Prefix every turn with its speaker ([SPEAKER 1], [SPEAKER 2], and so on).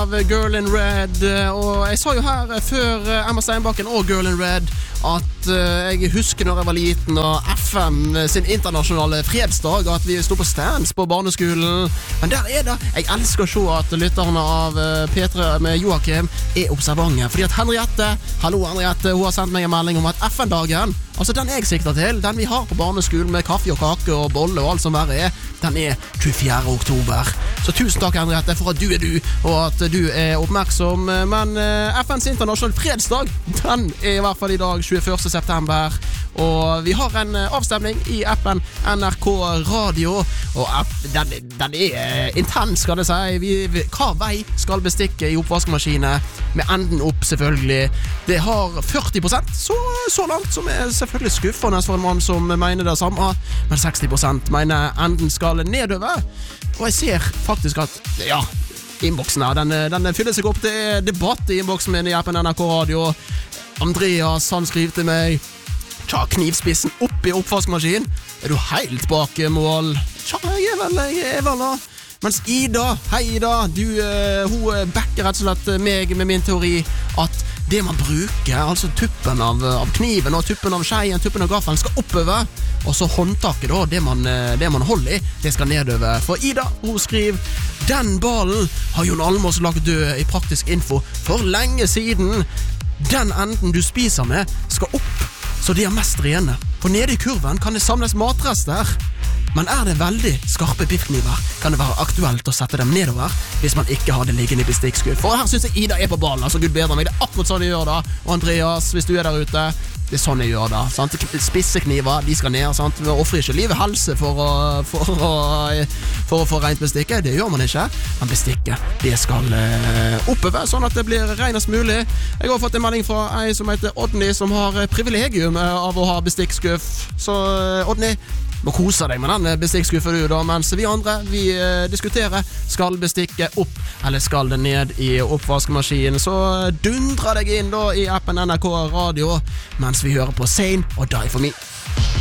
[SPEAKER 1] av Girl in Red. Og jeg sa jo her før Emma Steinbakken og Girl in Red at jeg husker når jeg var liten og FM sin internasjonale fredsdag, at vi stod på stands på barneskolen. Men der det. Jeg elsker å se at lytterne av P3 med Joakim observante. Fordi at Henriette, hallo Henriette, hun har sendt meg en melding om at FN-dagen, altså den jeg sikter til, den vi har på barneskolen med kaffe og kake og bolle og alt som verre den 24. oktober. Så tusen takk Henriette for at du du, og at du oppmerksom. Men FNs internasjonale fredsdag, den i hvert fall i dag, 21. september. Og vi har en avstemning i appen NRK Radio, og den intens, skal det si. Hva vei skal bestikke i oppvaskmaskinen, med enden opp selvfølgelig. Det har 40%, så langt, som selvfølgelig skuffende for en mann som mener det samme, men 60% mener enden skal nedover. Og jeg ser faktisk at, ja, innboksen her, den fyller seg opp. Det debatt i innboksen min i appen NRK Radio. Andreas, han skriver til meg: ta knivspissen opp i oppvaskmaskinen. Du helt bak mål? Tja, jeg er vel da. Mens Ida, hei Ida, hun backer rett og slett meg med min teori at det man bruker, altså tuppen av kniven og tuppen av skeien, tuppen av gaffelen, skal oppover, og så håndtaket da, det man holder i, det skal nedover. For Ida, hun skriver: den ballen har Jon Almaas lagt død i praktisk info for lenge siden. Den enden du spiser med skal opp, så de er mest rene. For nede i kurven kan det samles matrester. Men det veldig skarpe biffkniver, kan det være aktuelt å sette dem nedover hvis man ikke har det liggende i bestikkskuff. For her synes jeg Ida på ballen, altså Gud bedre meg, det akkurat sånn jeg gjør da. Og Andreas, hvis du der ute, det sånn jeg gjør da, sant? Spissekniver, de skal ned, sant? Vi offrer ikke livet helse for å få rent bestikket, det gjør man ikke. Men bestikket, det skal oppover, sånn at det blir renest mulig. Jeg har fått en melding fra ei som heter Odny, som har privilegium av å ha bestikkskuff. Så Odny, må kose deg med den bestikkskuffen du da, mens vi andre, vi diskuterer, skal bestikket opp, eller skal det ned i oppvaskmaskinen. Så dundrer deg inn da i appen NRK Radio, mens vi hører på Zayn og Die For Me.